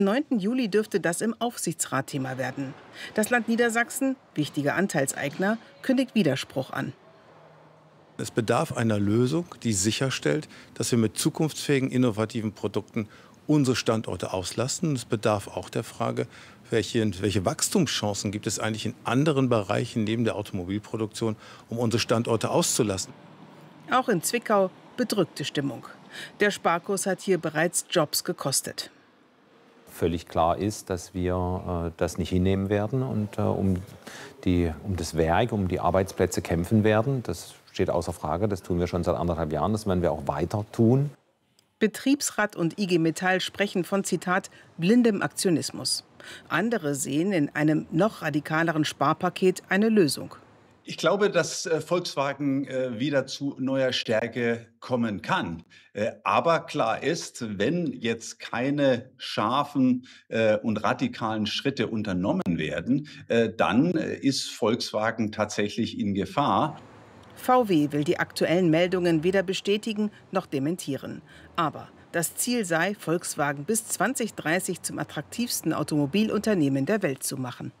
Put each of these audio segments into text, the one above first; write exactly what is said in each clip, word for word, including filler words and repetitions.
Am neunten Juli dürfte das im Aufsichtsrat Thema werden. Das Land Niedersachsen, wichtiger Anteilseigner, kündigt Widerspruch an. Es bedarf einer Lösung, die sicherstellt, dass wir mit zukunftsfähigen, innovativen Produkten unsere Standorte auslasten. Es bedarf auch der Frage, welche, welche Wachstumschancen gibt es eigentlich in anderen Bereichen neben der Automobilproduktion, um unsere Standorte auszulasten. Auch in Zwickau bedrückte Stimmung. Der Sparkurs hat hier bereits Jobs gekostet. Völlig klar ist, dass wir äh, das nicht hinnehmen werden und äh, um, die, um das Werk, um die Arbeitsplätze kämpfen werden. Das steht außer Frage. Das tun wir schon seit anderthalb Jahren. Das werden wir auch weiter tun. Betriebsrat und I G Metall sprechen von, Zitat, blindem Aktionismus. Andere sehen in einem noch radikaleren Sparpaket eine Lösung. Ich glaube, dass äh, Volkswagen äh, wieder zu neuer Stärke kommen kann. Äh, aber klar ist, wenn jetzt keine scharfen äh, und radikalen Schritte unternommen werden, äh, dann äh, ist Volkswagen tatsächlich in Gefahr. V W will die aktuellen Meldungen weder bestätigen noch dementieren. Aber das Ziel sei, Volkswagen bis zweitausenddreißig zum attraktivsten Automobilunternehmen der Welt zu machen.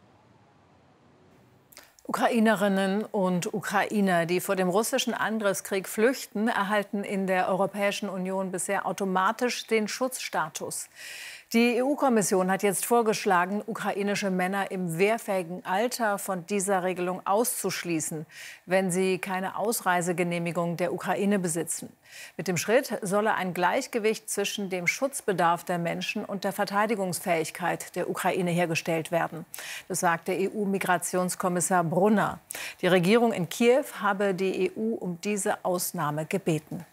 Ukrainerinnen und Ukrainer, die vor dem russischen Angriffskrieg flüchten, erhalten in der Europäischen Union bisher automatisch den Schutzstatus. Die E U-Kommission hat jetzt vorgeschlagen, ukrainische Männer im wehrfähigen Alter von dieser Regelung auszuschließen, wenn sie keine Ausreisegenehmigung der Ukraine besitzen. Mit dem Schritt solle ein Gleichgewicht zwischen dem Schutzbedarf der Menschen und der Verteidigungsfähigkeit der Ukraine hergestellt werden. Das sagte E U-Migrationskommissar Brunner. Die Regierung in Kiew habe die E U um diese Ausnahme gebeten.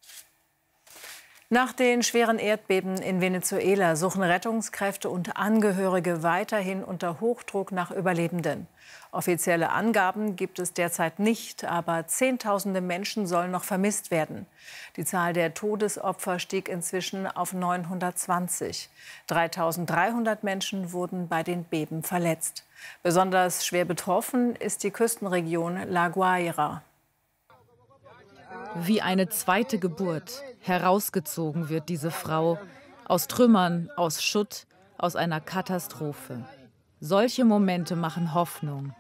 Nach den schweren Erdbeben in Venezuela suchen Rettungskräfte und Angehörige weiterhin unter Hochdruck nach Überlebenden. Offizielle Angaben gibt es derzeit nicht, aber Zehntausende Menschen sollen noch vermisst werden. Die Zahl der Todesopfer stieg inzwischen auf neunhundertzwanzig. dreitausenddreihundert Menschen wurden bei den Beben verletzt. Besonders schwer betroffen ist die Küstenregion La Guaira. Wie eine zweite Geburt. Herausgezogen wird diese Frau aus Trümmern, aus Schutt, aus einer Katastrophe. Solche Momente machen Hoffnung.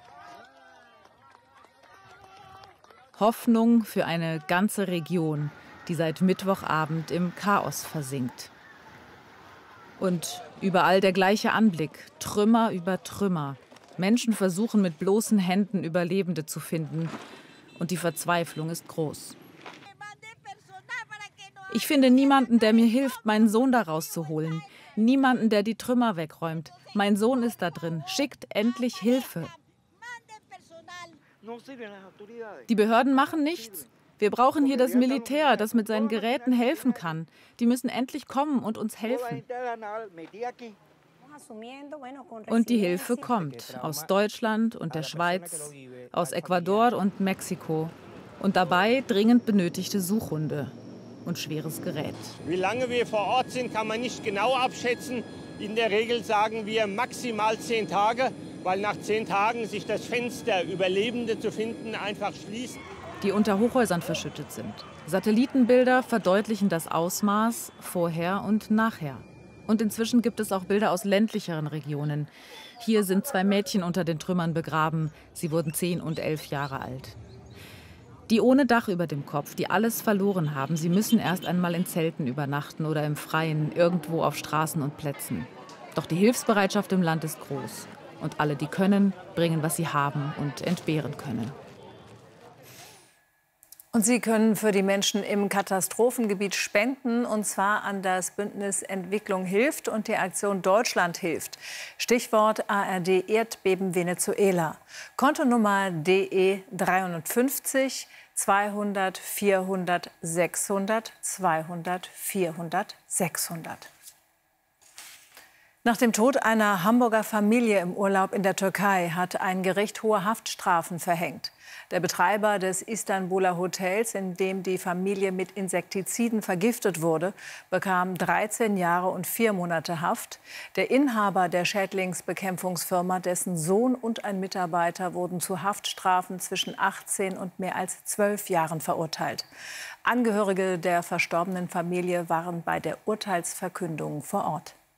Hoffnung für eine ganze Region, die seit Mittwochabend im Chaos versinkt. Und überall der gleiche Anblick, Trümmer über Trümmer. Menschen versuchen mit bloßen Händen Überlebende zu finden. Und die Verzweiflung ist groß. Ich finde niemanden, der mir hilft, meinen Sohn da rauszuholen. Niemanden, der die Trümmer wegräumt. Mein Sohn ist da drin. Schickt endlich Hilfe. Die Behörden machen nichts. Wir brauchen hier das Militär, das mit seinen Geräten helfen kann. Die müssen endlich kommen und uns helfen. Und die Hilfe kommt aus Deutschland und der Schweiz, aus Ecuador und Mexiko. Und dabei dringend benötigte Suchhunde und schweres Gerät. Wie lange wir vor Ort sind, kann man nicht genau abschätzen. In der Regel sagen wir maximal zehn Tage, weil nach zehn Tagen sich das Fenster, Überlebende zu finden, einfach schließt. Die unter Hochhäusern verschüttet sind. Satellitenbilder verdeutlichen das Ausmaß vorher und nachher. Und inzwischen gibt es auch Bilder aus ländlicheren Regionen. Hier sind zwei Mädchen unter den Trümmern begraben. Sie wurden zehn und elf Jahre alt. Die ohne Dach über dem Kopf, die alles verloren haben, sie müssen erst einmal in Zelten übernachten oder im Freien, irgendwo auf Straßen und Plätzen. Doch die Hilfsbereitschaft im Land ist groß. Und alle, die können, bringen, was sie haben und entbehren können. Und Sie können für die Menschen im Katastrophengebiet spenden, und zwar an das Bündnis Entwicklung hilft und die Aktion Deutschland hilft. Stichwort A R D Erdbeben Venezuela. Kontonummer D E dreiundfünfzig zweihundert vierhundert sechshundert zweihundert vierhundert sechshundert. Nach dem Tod einer Hamburger Familie im Urlaub in der Türkei hat ein Gericht hohe Haftstrafen verhängt. Der Betreiber des Istanbuler Hotels, in dem die Familie mit Insektiziden vergiftet wurde, bekam dreizehn Jahre und vier Monate Haft. Der Inhaber der Schädlingsbekämpfungsfirma, dessen Sohn und ein Mitarbeiter wurden zu Haftstrafen zwischen achtzehn und mehr als zwölf Jahren verurteilt. Angehörige der verstorbenen Familie waren bei der Urteilsverkündung vor Ort.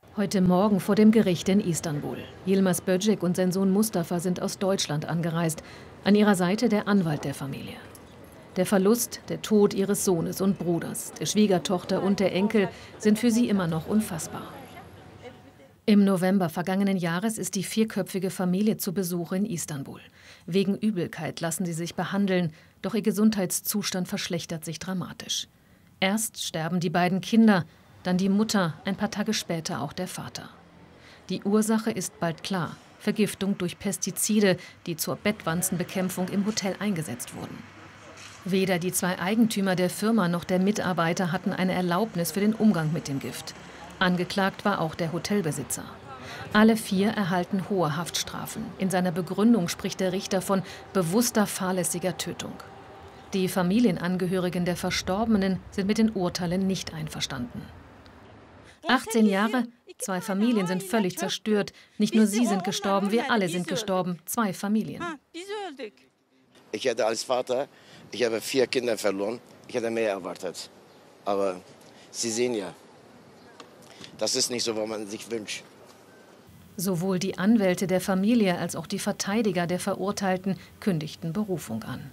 Heute Morgen vor dem Gericht in Istanbul. Yilmaz Böcek und sein Sohn Mustafa sind aus Deutschland angereist. An ihrer Seite der Anwalt der Familie. Der Verlust, der Tod ihres Sohnes und Bruders, der Schwiegertochter und der Enkel sind für sie immer noch unfassbar. Im November vergangenen Jahres ist die vierköpfige Familie zu Besuch in Istanbul. Wegen Übelkeit lassen sie sich behandeln, doch ihr Gesundheitszustand verschlechtert sich dramatisch. Erst sterben die beiden Kinder, dann die Mutter, ein paar Tage später auch der Vater. Die Ursache ist bald klar: Vergiftung durch Pestizide, die zur Bettwanzenbekämpfung im Hotel eingesetzt wurden. Weder die zwei Eigentümer der Firma noch der Mitarbeiter hatten eine Erlaubnis für den Umgang mit dem Gift. Angeklagt war auch der Hotelbesitzer. Alle vier erhalten hohe Haftstrafen. In seiner Begründung spricht der Richter von bewusster fahrlässiger Tötung. Die Familienangehörigen der Verstorbenen sind mit den Urteilen nicht einverstanden. achtzehn Jahre, zwei Familien sind völlig zerstört. Nicht nur sie sind gestorben, wir alle sind gestorben. Zwei Familien. Ich hätte als Vater, ich habe vier Kinder verloren. Ich hätte mehr erwartet. Aber Sie sehen ja, das ist nicht so, was man sich wünscht. Sowohl die Anwälte der Familie als auch die Verteidiger der Verurteilten kündigten Berufung an.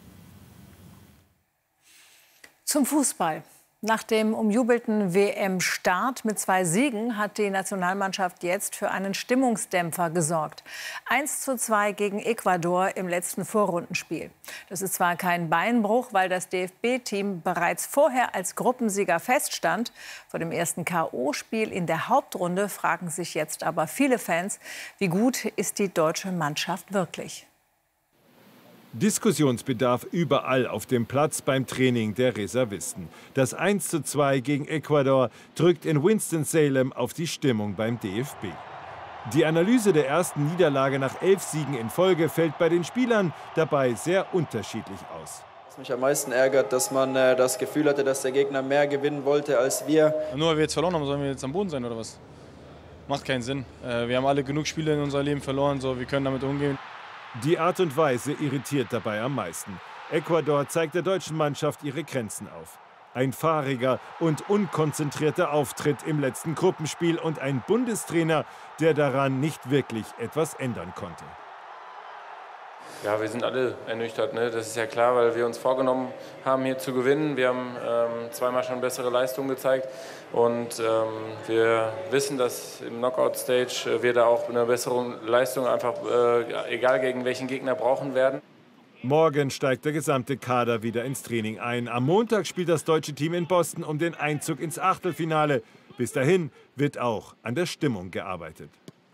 Zum Fußball. Nach dem umjubelten W M-Start mit zwei Siegen hat die Nationalmannschaft jetzt für einen Stimmungsdämpfer gesorgt. eins zu zwei gegen Ecuador im letzten Vorrundenspiel. Das ist zwar kein Beinbruch, weil das D F B-Team bereits vorher als Gruppensieger feststand. Vor dem ersten K O-Spiel in der Hauptrunde fragen sich jetzt aber viele Fans, wie gut ist die deutsche Mannschaft wirklich? Diskussionsbedarf überall auf dem Platz beim Training der Reservisten. Das eins zu zwei gegen Ecuador drückt in Winston-Salem auf die Stimmung beim D F B. Die Analyse der ersten Niederlage nach elf Siegen in Folge fällt bei den Spielern dabei sehr unterschiedlich aus. Was mich am meisten ärgert, dass man äh, das Gefühl hatte, dass der Gegner mehr gewinnen wollte als wir. Nur weil wir jetzt verloren haben, sollen wir jetzt am Boden sein oder was? Macht keinen Sinn. Äh, wir haben alle genug Spiele in unserem Leben verloren, so, wir können damit umgehen. Die Art und Weise irritiert dabei am meisten. Ecuador zeigt der deutschen Mannschaft ihre Grenzen auf. Ein fahriger und unkonzentrierter Auftritt im letzten Gruppenspiel und ein Bundestrainer, der daran nicht wirklich etwas ändern konnte. Ja, wir sind alle ernüchtert, ne? Das ist ja klar, weil wir uns vorgenommen haben, hier zu gewinnen. Wir haben ähm, zweimal schon bessere Leistungen gezeigt und ähm, wir wissen, dass im Knockout-Stage wir da auch eine bessere Leistung einfach, äh, egal gegen welchen Gegner, brauchen werden. Morgen steigt der gesamte Kader wieder ins Training ein. Am Montag spielt das deutsche Team in Boston um den Einzug ins Achtelfinale. Bis dahin wird auch an der Stimmung gearbeitet.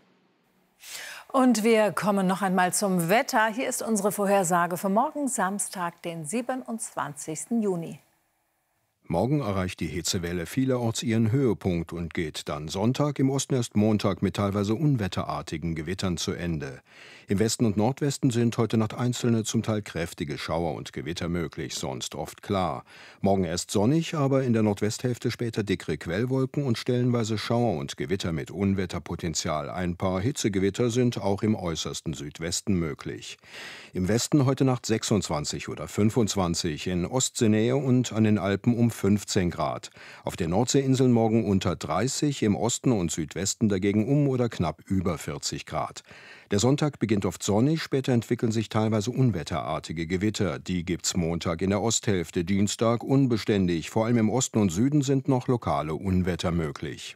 Und wir kommen noch einmal zum Wetter. Hier ist unsere Vorhersage für morgen, Samstag, den siebenundzwanzigsten Juni. Morgen erreicht die Hitzewelle vielerorts ihren Höhepunkt und geht dann Sonntag, im Osten erst Montag mit teilweise unwetterartigen Gewittern zu Ende. Im Westen und Nordwesten sind heute Nacht einzelne, zum Teil kräftige Schauer und Gewitter möglich, sonst oft klar. Morgen erst sonnig, aber in der Nordwesthälfte später dickere Quellwolken und stellenweise Schauer und Gewitter mit Unwetterpotenzial. Ein paar Hitzegewitter sind auch im äußersten Südwesten möglich. Im Westen heute Nacht sechsundzwanzig oder fünfundzwanzig, in Ostseenähe und an den Alpen um fünfzehn Grad. Auf den Nordseeinseln morgen unter dreißig, im Osten und Südwesten dagegen um oder knapp über vierzig Grad. Der Sonntag beginnt oft sonnig, später entwickeln sich teilweise unwetterartige Gewitter. Die gibt's Montag in der Osthälfte, Dienstag unbeständig. Vor allem im Osten und Süden sind noch lokale Unwetter möglich.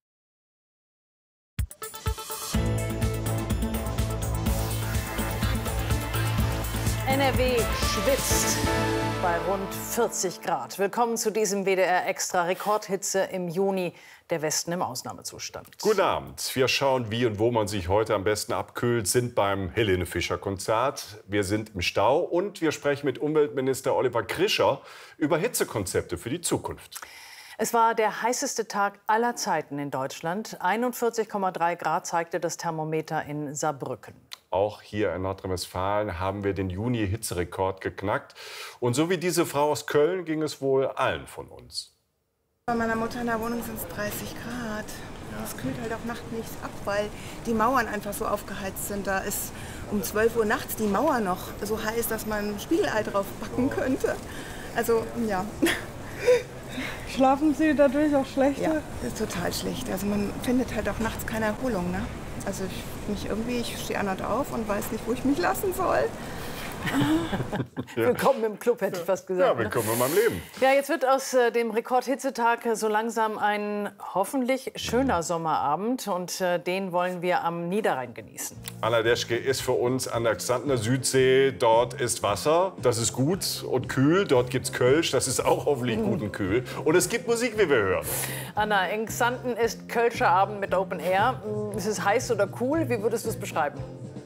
N R W schwitzt bei rund vierzig Grad. Willkommen zu diesem W D R-Extra Rekordhitze im Juni. Der Westen im Ausnahmezustand. Guten Abend. Wir schauen, wie und wo man sich heute am besten abkühlt, sind beim Helene Fischer Konzert. Wir sind im Stau und wir sprechen mit Umweltminister Oliver Krischer über Hitzekonzepte für die Zukunft. Es war der heißeste Tag aller Zeiten in Deutschland. einundvierzig Komma drei Grad zeigte das Thermometer in Saarbrücken. Auch hier in Nordrhein-Westfalen haben wir den Juni-Hitzerekord geknackt. Und so wie diese Frau aus Köln ging es wohl allen von uns. Bei meiner Mutter in der Wohnung sind es dreißig Grad. Es kühlt halt auch nachts nichts ab, weil die Mauern einfach so aufgeheizt sind. Da ist um zwölf Uhr nachts die Mauer noch so heiß, dass man ein Spiegelei drauf backen könnte. Also, ja. Schlafen Sie dadurch auch schlechter? Ja, das ist total schlecht. Also man findet halt auch nachts keine Erholung. Ne? Also ich mich irgendwie, ich stehe andauernd auf und weiß nicht, wo ich mich lassen soll. Ja. Willkommen im Club, hätte ich fast gesagt. Ja, willkommen in meinem Leben. Ja, jetzt wird aus äh, dem Rekordhitzetag äh, so langsam ein hoffentlich schöner Sommerabend. Und äh, den wollen wir am Niederrhein genießen. Anna Deschke ist für uns an der Xantener Südsee. Dort ist Wasser, das ist gut und kühl. Dort gibt es Kölsch, das ist auch hoffentlich gut und kühl. Und es gibt Musik, wie wir hören. Anna, in Xanten ist Kölscher Abend mit Open Air. Ist es heiß oder cool? Wie würdest du es beschreiben?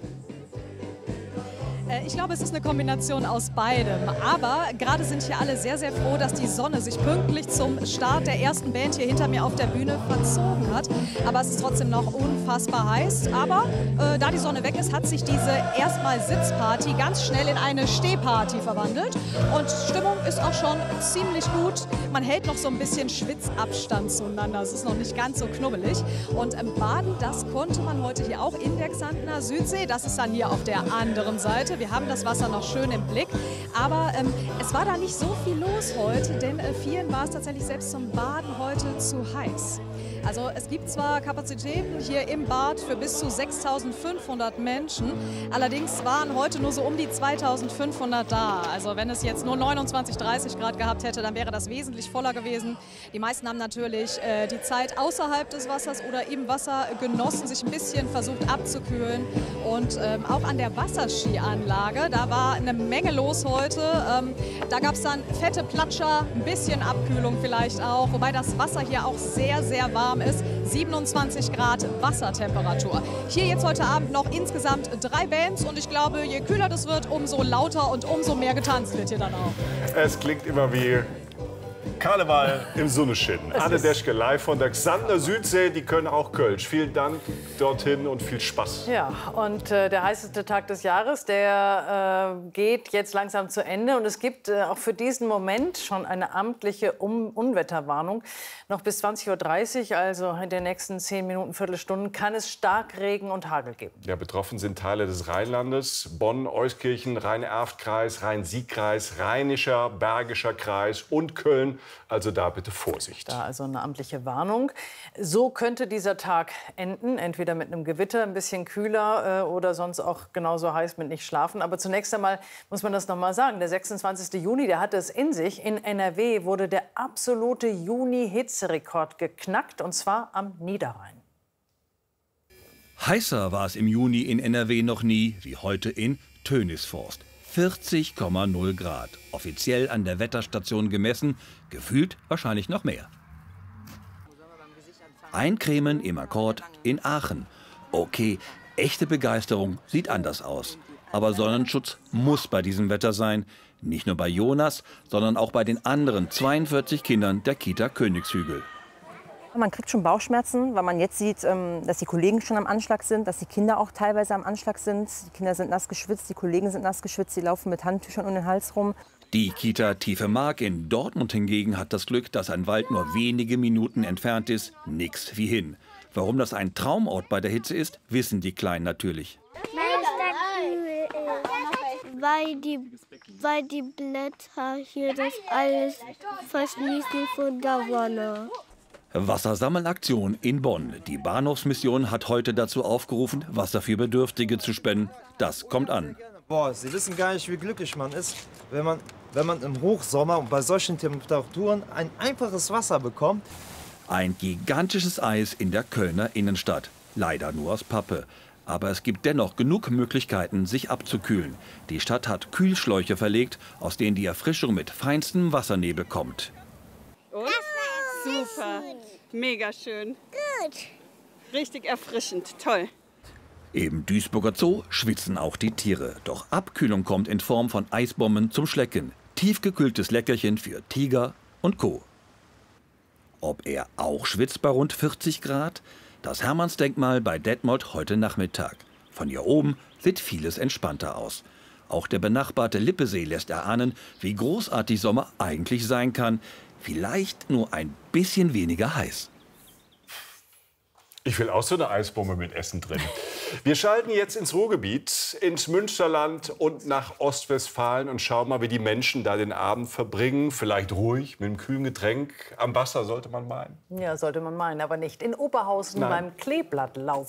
Ich glaube, es ist eine Kombination aus beidem. Aber gerade sind hier alle sehr, sehr froh, dass die Sonne sich pünktlich zum Start der ersten Band hier hinter mir auf der Bühne verzogen hat. Aber es ist trotzdem noch unfassbar heiß. Aber äh, da die Sonne weg ist, hat sich diese erstmal Sitzparty ganz schnell in eine Stehparty verwandelt. Und Stimmung ist auch schon ziemlich gut. Man hält noch so ein bisschen Schwitzabstand zueinander. Es ist noch nicht ganz so knubbelig. Und ähm, baden, das konnte man heute hier auch in der Xantener Südsee. Das ist dann hier auf der anderen Seite. Wir haben das Wasser noch schön im Blick, aber ähm, es war da nicht so viel los heute, denn äh, vielen war es tatsächlich selbst zum Baden heute zu heiß. Also es gibt zwar Kapazitäten hier im Bad für bis zu sechstausendfünfhundert Menschen, allerdings waren heute nur so um die zweitausendfünfhundert da. Also wenn es jetzt nur neunundzwanzig, dreißig Grad gehabt hätte, dann wäre das wesentlich voller gewesen. Die meisten haben natürlich äh, die Zeit außerhalb des Wassers oder im Wasser genossen, sich ein bisschen versucht abzukühlen. Und ähm, auch an der Wasserskianlage, da war eine Menge los heute. Ähm, da gab es dann fette Platscher, ein bisschen Abkühlung vielleicht auch, wobei das Wasser hier auch sehr, sehr warm ist. siebenundzwanzig Grad Wassertemperatur. Hier jetzt heute Abend noch insgesamt drei Bands und ich glaube, je kühler das wird, umso lauter und umso mehr getanzt wird hier dann auch. Es klingt immer wie Karneval im Sonnenschein. Anne Deschke live von der Xantener Südsee. Die können auch Kölsch. Vielen Dank dorthin und viel Spaß. Ja, und äh, der heißeste Tag des Jahres, der äh, geht jetzt langsam zu Ende. Und es gibt äh, auch für diesen Moment schon eine amtliche um Unwetterwarnung. Noch bis zwanzig Uhr dreißig, also in den nächsten zehn Minuten, Viertelstunden, kann es Starkregen und Hagel geben. Ja, betroffen sind Teile des Rheinlandes, Bonn, Euskirchen, Rhein-Erft-Kreis, Rhein-Sieg-Kreis, Rheinischer, Bergischer Kreis und Köln. Also da bitte Vorsicht. Da also eine amtliche Warnung. So könnte dieser Tag enden, entweder mit einem Gewitter, ein bisschen kühler äh, oder sonst auch genauso heiß mit nicht schlafen. Aber zunächst einmal muss man das noch mal sagen. Der sechsundzwanzigste Juni, der hatte es in sich. In N R W wurde der absolute Juni-Hitzerekord geknackt, und zwar am Niederrhein. Heißer war es im Juni in N R W noch nie wie heute in Tönisforst. vierzig Komma null Grad. Offiziell an der Wetterstation gemessen, gefühlt wahrscheinlich noch mehr. Eincremen im Akkord in Aachen. Okay, echte Begeisterung sieht anders aus. Aber Sonnenschutz muss bei diesem Wetter sein. Nicht nur bei Jonas, sondern auch bei den anderen zweiundvierzig Kindern der Kita Königshügel. Man kriegt schon Bauchschmerzen, weil man jetzt sieht, dass die Kollegen schon am Anschlag sind, dass die Kinder auch teilweise am Anschlag sind. Die Kinder sind nass geschwitzt, die Kollegen sind nass geschwitzt, die laufen mit Handtüchern um den Hals rum. Die Kita Tiefe Mark in Dortmund hingegen hat das Glück, dass ein Wald nur wenige Minuten entfernt ist. Nix wie hin. Warum das ein Traumort bei der Hitze ist, wissen die Kleinen natürlich. Weil die, weil die Blätter hier das alles verschließen von der Sonne. Wassersammelaktion in Bonn. Die Bahnhofsmission hat heute dazu aufgerufen, Wasser für Bedürftige zu spenden. Das kommt an. Boah, Sie wissen gar nicht, wie glücklich man ist, wenn man, wenn man im Hochsommer und bei solchen Temperaturen ein einfaches Wasser bekommt. Ein gigantisches Eis in der Kölner Innenstadt. Leider nur aus Pappe. Aber es gibt dennoch genug Möglichkeiten, sich abzukühlen. Die Stadt hat Kühlschläuche verlegt, aus denen die Erfrischung mit feinstem Wassernebel kommt. Und? Super, mega schön. Gut. Richtig erfrischend, toll. Im Duisburger Zoo schwitzen auch die Tiere. Doch Abkühlung kommt in Form von Eisbomben zum Schlecken. Tiefgekühltes Leckerchen für Tiger und Co. Ob er auch schwitzt bei rund vierzig Grad? Das Hermannsdenkmal bei Detmold heute Nachmittag. Von hier oben sieht vieles entspannter aus. Auch der benachbarte Lippesee lässt erahnen, wie großartig Sommer eigentlich sein kann. Vielleicht nur ein bisschen weniger heiß. Ich will auch so eine Eisbombe mit Essen drin. Wir schalten jetzt ins Ruhrgebiet, ins Münsterland und nach Ostwestfalen und schauen mal, wie die Menschen da den Abend verbringen. Vielleicht ruhig, mit einem kühlen Getränk. Am Wasser sollte man meinen. Ja, sollte man meinen, aber nicht. In Oberhausen Nein. beim Kleeblattlauf